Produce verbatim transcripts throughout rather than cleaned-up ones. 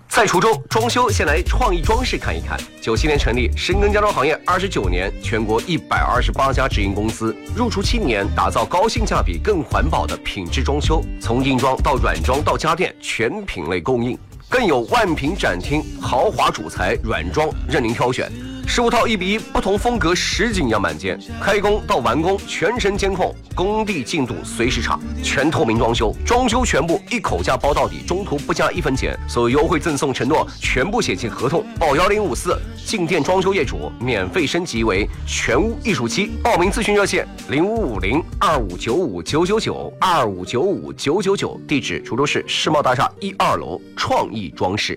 在滁州装修，先来创意装饰看一看。九七年成立，深耕家装行业二十九年，全国一百二十八家直营公司，入驻七年，打造高性价比、更环保的品质装修，从硬装到软装到家电，全品类供应，更有万品展厅，豪华主材软装任您挑选。十五套一比一，不同风格实景样板间，开工到完工全程监控，工地进度随时查，全透明装修，装修全部一口价包到底，中途不加一分钱，所有优惠赠送承诺全部写进合同。报幺零五四，进店装修业主免费升级为全屋艺术期，报名咨询热线零五五零二五九五九九九二五九五九九九，地址滁州市世贸大厦一二楼创意装饰。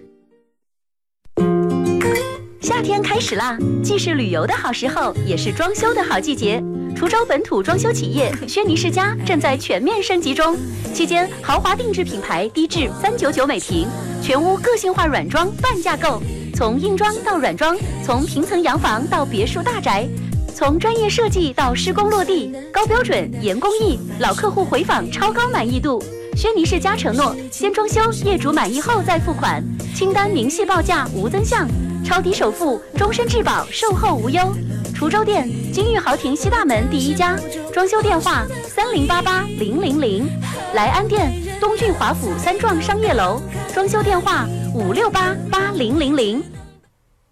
夏天开始啦，既是旅游的好时候，也是装修的好季节。滁州本土装修企业轩尼诗家正在全面升级中，期间豪华定制品牌低至三九九每平，全屋个性化软装半价购，从硬装到软装，从平层洋房到别墅大宅，从专业设计到施工落地，高标准严工艺，老客户回访超高满意度。轩尼诗家承诺，先装修，业主满意后再付款，清单明细报价无增项，超低首付，终身质保，售后无忧。滁州店金玉豪庭西大门第一家，装修电话三零八八零零零。莱安店东郡华府三幢商业楼，装修电话五六八八零零零。